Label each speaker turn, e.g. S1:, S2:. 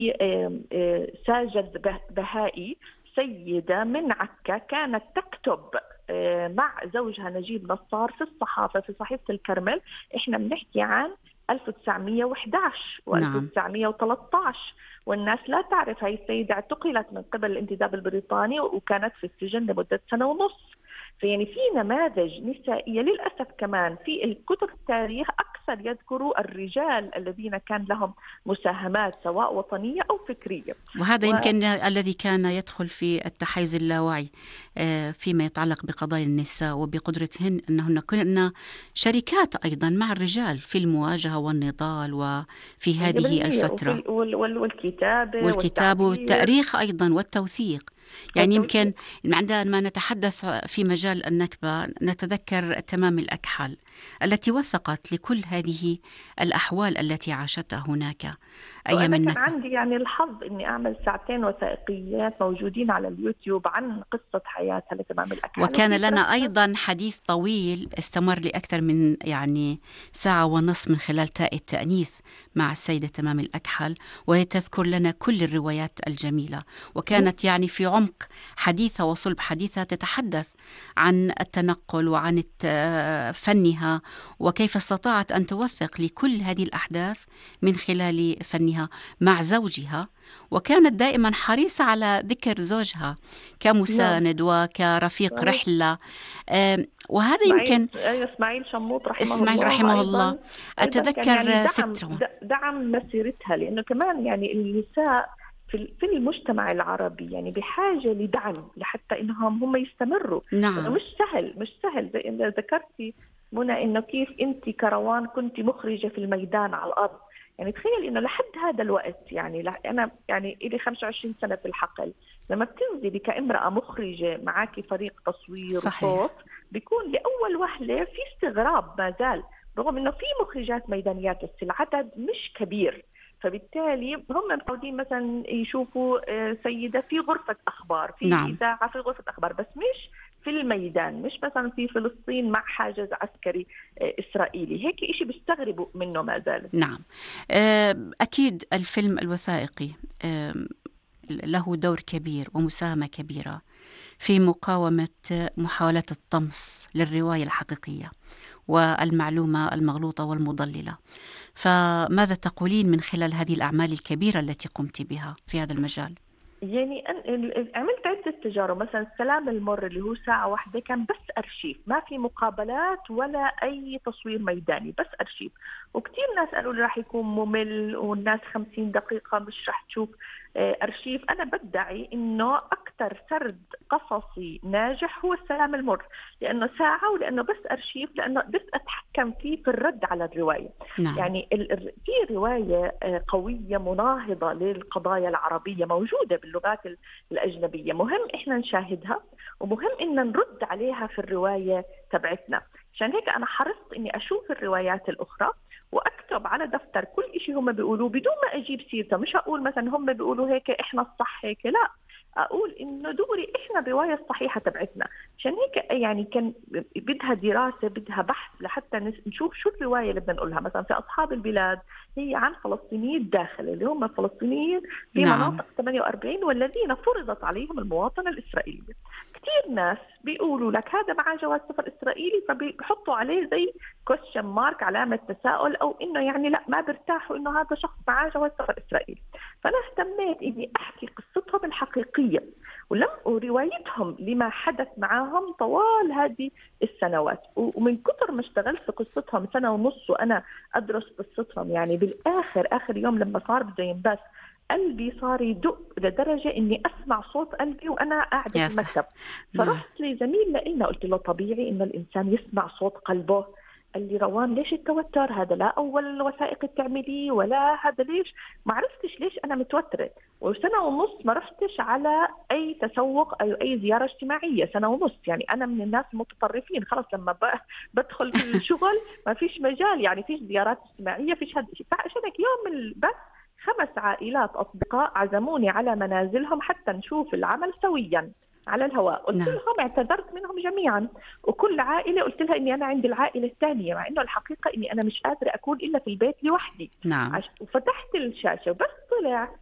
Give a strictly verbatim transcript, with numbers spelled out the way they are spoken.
S1: آم، آه، ساجد به- بهائي، سيدة من عكا كانت تكتب آه، مع زوجها نجيب نصار في الصحافة في صحيفة الكرمل. احنا بنحكي عن ألف وتسعمئة وإحدى عشر
S2: نعم.
S1: و1913، والناس لا تعرف هاي السيدة اعتقلت من قبل الانتداب البريطاني وكانت في السجن لمدة سنة ونص. فيعني في نماذج نسائية للأسف كمان في الكتب التاريخ أكثر يذكروا الرجال الذين كان لهم مساهمات سواء وطنية أو فكرية.
S2: وهذا
S1: و
S2: يمكن الذي كان يدخل في التحيز اللاواعي آه، فيما يتعلق بقضايا النساء وبقدرتهن أنهن كن شركات أيضا مع الرجال في المواجهة والنضال وفي هذه
S1: مية بالمية، وفي
S2: الفترة،
S1: ال- وال- وال- والكتابة
S2: والكتاب
S1: والتعبير
S2: والتاريخ أيضا والتوثيق. يعني يمكن
S1: والتوثيق.
S2: عندما نتحدث في مجال النكبة نتذكر تمام الأكحل التي وثقت لكل هذه الأحوال التي عاشتها هناك أيام
S1: وأنا كان
S2: النكبة.
S1: عندي يعني الحظ إني أعمل ساعتين وثائقيات موجودين على اليوتيوب عن قصة حياتها لتمام الأكحل،
S2: وكان
S1: وفي
S2: لنا
S1: تركنا.
S2: أيضا حديث طويل استمر لأكثر من يعني ساعة ونصف من خلال تاء التأنيث مع السيدة تمام الأكحل، وهي تذكر لنا كل الروايات الجميلة، وكانت يعني في عمق حديثة وصلب حديثة تتحدث عن التنقل وعن الت- فنها، وكيف استطاعت أن توثق لكل هذه الأحداث من خلال فنها مع زوجها، وكانت دائما حريصة على ذكر زوجها
S1: نعم
S2: كمساند وكرفيق
S1: صحيح.
S2: رحلة. آم، وهذا
S1: اسماعيل
S2: يمكن
S1: أيوة، اسماعيل شموط رحمه
S2: اسماعيل
S1: الله
S2: رحمه الله.
S1: أيضا. أيضا كان يعني
S2: أتذكر
S1: دعم
S2: ست روان.
S1: د- دعم مسيرتها، لأنه كمان يعني النساء في ال- في المجتمع العربي يعني بحاجة لدعم لحتى إنهم هم يستمروا. لأنه
S2: نعم.
S1: مش سهل مش سهل زي ما ذكرتي منى، إنه كيف أنت كروان كنت مخرجة في الميدان على الأرض. يعني تخيل إنه لحد هذا الوقت، يعني لح- أنا يعني إلي خمسة وعشرين سنة في الحقل، لما بتنزلي كامرأة مخرجة معاكي فريق تصوير وصوت،
S2: صحيح.
S1: بيكون لأول وهلة في استغراب ما زال، رغم إنه في مخرجات ميدانيات بس العدد مش كبير. فبالتالي هم متعودين مثلا يشوفوا آه، سيدة في غرفة أخبار في
S2: نعم.
S1: إذاعة في غرفة أخبار، بس مش في الميدان، مش مثلا في فلسطين مع حاجز عسكري آه، إسرائيلي. هيك إشي بيستغربوا منه ما زال.
S2: نعم. آم، أكيد الفيلم الوثائقي آم، له دور كبير ومساهمة كبيرة في مقاومة محاولات الطمس للرواية الحقيقية والمعلومة المغلوطة والمضللة. فماذا تقولين من خلال هذه الأعمال الكبيرة التي قمت بها في هذا المجال؟
S1: يعني أن- ال- عملت عدة تجارب، مثلا السلام المر اللي هو ساعة واحدة كان بس أرشيف، ما في مقابلات ولا أي تصوير ميداني، بس أرشيف. وكتير ناس قالوا لي راح يكون ممل والناس خمسين دقيقة مش راح تشوف آه، أرشيف. أنا بدعي إنه أكثر سرد قصصي ناجح هو السلام المر، لأنه ساعة ولأنه بس أرشيف، لأنه بس أتحكم فيه في الرد على الرواية.
S2: نعم.
S1: يعني ال- ال- في رواية آه، قوية مناهضة للقضايا العربية موجودة باللغات ال- الأجنبية، مهم إحنا نشاهدها ومهم إن نرد عليها في الرواية تبعتنا. عشان هيك أنا حرصت إني أشوف الروايات الأخرى وأكتب على دفتر كل إشي هم بيقولوه بدون ما أجيب سيرته. مش أقول مثلا هم بيقولوا هيك إحنا الصح هيك، لا، أقول إنه دوري إحنا الرواية الصحيحة تبعتنا. عشان هيك يعني كان بدها دراسة بدها بحث لحتى نس- نشوف شو الرواية اللي بدنا نقولها. مثلا في أصحاب البلاد هي عن فلسطينيي الداخل اللي هم الفلسطينيين في
S2: نعم.
S1: مناطق ثمانية وأربعين والذين فرضت عليهم المواطنة الإسرائيلية. كثير ناس بيقولوا لك هذا معاه جواز سفر إسرائيلي، فبيحطوا عليه زي كويستشن مارك، علامة تساؤل، أو إنه يعني لا ما برتاحوا إنه هذا شخص معاه جواز سفر إسرائيلي. فأنا اهتميت إني أحكي قصتهم الحقيقية ولم وروايتهم لما حدث معهم طوال هذه السنوات. ومن كثر ما اشتغلت في قصتهم سنة ونص وأنا أدرس قصتهم، يعني بالآخر آخر يوم لما صار بده ينبث قلبي صار يدق لدرجة إني أسمع صوت قلبي وأنا قاعدة
S2: يا
S1: في
S2: صح.
S1: المكتب.
S2: نعم.
S1: فرحت لزميل لإلنا قلت له طبيعي إنه الإنسان يسمع صوت قلبه. قال لي روان ليش التوتر هذا؟ لا أول وثائق تعمليه ولا هذا، ليش؟ ما عرفتش ليش أنا متوترة. وسنة ونص ما رحتش على أي تسوق أو أي زيارة اجتماعية، سنة ونص. يعني أنا من الناس المتطرفين، خلاص لما بدخل في الشغل ما فيش مجال، يعني فيش زيارات اجتماعية فيش هذا الشيء. فعشان هيك يوم البث خمس عائلات أصدقاء عزموني على منازلهم حتى نشوف العمل سويا على الهواء. قلت
S2: نعم.
S1: لهم اعتذرت منهم جميعا، وكل عائلة قلت لها إني أنا عندي العائلة الثانية، مع إنه الحقيقة إني أنا مش قادرة أكون إلا في البيت لوحدي.
S2: نعم.
S1: عش... وفتحت الشاشة وبس طلع